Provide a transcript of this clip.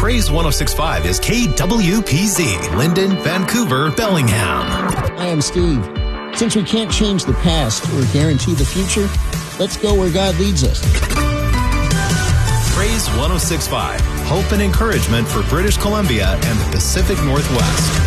Praise 106.5 is KWPZ, Linden, Vancouver, Bellingham. I am Steve. Since we can't change the past or guarantee the future, let's go where God leads us. Praise 106.5, hope and encouragement for British Columbia and the Pacific Northwest.